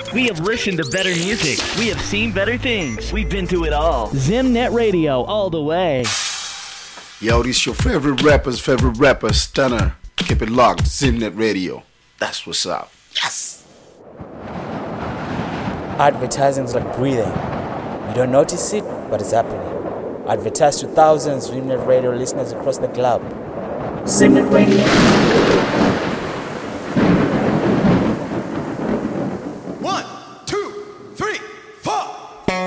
We have listened to better music. We have seen better things. We've been through it all. Zimnet Radio, all the way. Yo, this your favorite rapper, Stunner. Keep it locked, Zimnet Radio. That's what's up. Yes! Advertising is like breathing. You don't notice it, but it's happening. Advertise to thousands of Zimnet Radio listeners across the globe. Zimnet Radio.